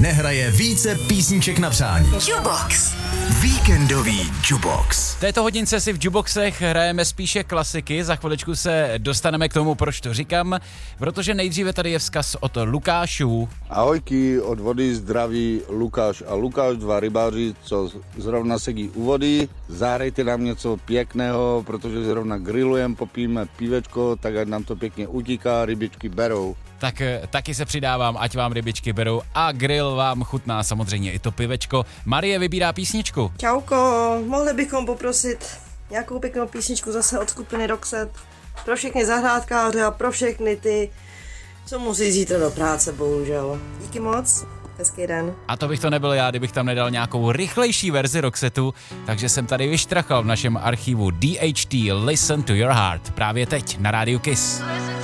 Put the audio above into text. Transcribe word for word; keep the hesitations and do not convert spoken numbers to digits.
nehraje více písniček na přání. Jukebox. Víkendový Jukebox. V této hodince si v Jukeboxech hrajeme spíše klasiky, za chviličku se dostaneme k tomu, proč to říkám, protože nejdříve tady je vzkaz od Lukášů. Ahojky, od vody zdraví Lukáš a Lukáš, dva rybáři, co zrovna sedí u vody. Zahrajte nám něco pěkného, protože zrovna grillujeme, popijeme pívečko, tak ať nám to pěkně utíká, rybičky berou. Tak taky se přidávám, ať vám rybičky berou a grill vám chutná samozřejmě i to pivečko. Marie vybírá písničku. Čauko, mohli bychom poprosit nějakou pěknou písničku zase od skupiny Roxette pro všechny zahrádkáře a pro všechny ty, co musí zítra do práce, bohužel. Díky moc, hezký den. A to bych to nebyl já, kdybych tam nedal nějakou rychlejší verzi Roxetu, takže jsem tady vyštrachal v našem archivu D H T Listen to Your Heart právě teď na rádiu Kiss.